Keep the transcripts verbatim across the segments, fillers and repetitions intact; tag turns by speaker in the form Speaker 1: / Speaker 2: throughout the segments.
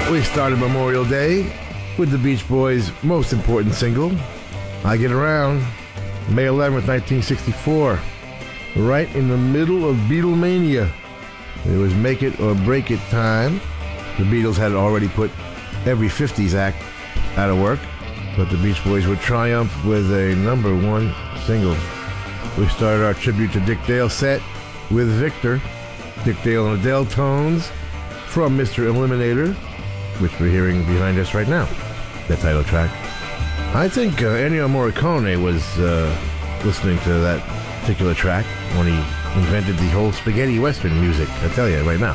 Speaker 1: We started Memorial Day with the Beach Boys' most important single, I Get Around, May eleventh, nineteen sixty-four. Right in the middle of Beatlemania. It was make it or break it time. The Beatles had already put every fifties act out of work, but the Beach Boys would triumph with a number one single. We started our tribute to Dick Dale set with Victor, Dick Dale and Adele tones from Mister Eliminator, which we're hearing behind us right now, the title track. I think uh, Ennio Morricone was uh, listening to that particular track when he invented the whole spaghetti western music. I tell you right now.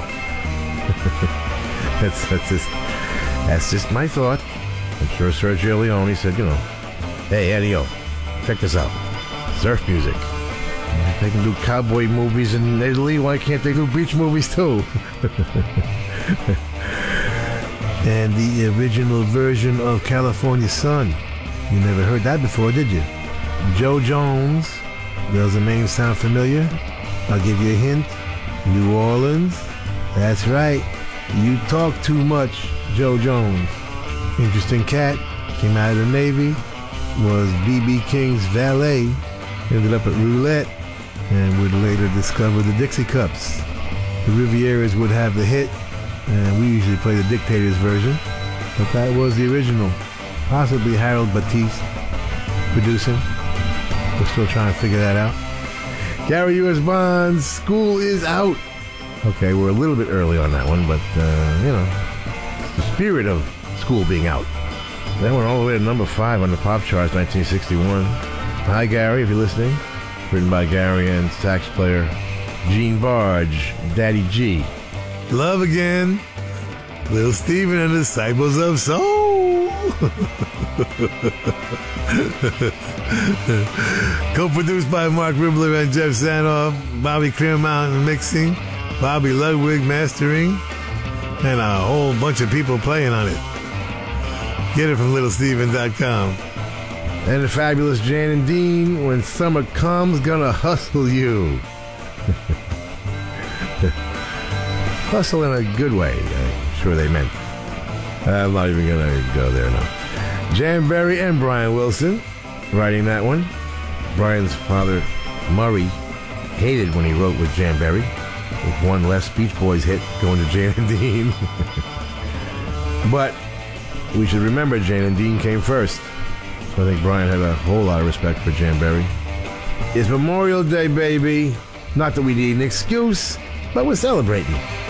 Speaker 1: that's that's just that's just my thought. I'm sure Sergio Leone said, you know, hey Ennio, check this out, surf music. They can do cowboy movies in Italy. Why can't they do beach movies too? And the original version of California Sun. You never heard that before, did you? Joe Jones. Does the name sound familiar? I'll give you a hint. New Orleans. That's right. You talk too much, Joe Jones. Interesting cat. Came out of the Navy. Was B B King's valet. Ended up at Roulette. And would later discover the Dixie Cups. The Rivieras would have the hit. And we usually play the Dictators version, but that was the original. Possibly Harold Batiste producing. We're still trying to figure that out. Gary U S. Bonds, School is Out. Okay, we're a little bit early on that one, but, uh, you know, the spirit of school being out. That went all the way to number five on the pop charts, nineteen sixty-one. Hi, Gary, if you're listening. Written by Gary and sax player Gene Barge, Daddy G. Love Again, Little Steven and the Disciples of Soul. Co-produced by Mark Ribler and Jeff Sanoff, Bobby Clearmountain mixing, Bobby Ludwig mastering, and a whole bunch of people playing on it. Get it from little steven dot com. And the fabulous Jan and Dean, When Summer Comes, Gonna Hustle You. Hustle in a good way, I'm sure they meant. I'm not even going to go there now. Jan Berry and Brian Wilson writing that one. Brian's father, Murray, hated when he wrote with Jan Berry, with one less Beach Boys hit going to Jan and Dean. But we should remember Jan and Dean came first. So I think Brian had a whole lot of respect for Jan Berry. It's Memorial Day, baby. Not that we need an excuse, but we're celebrating.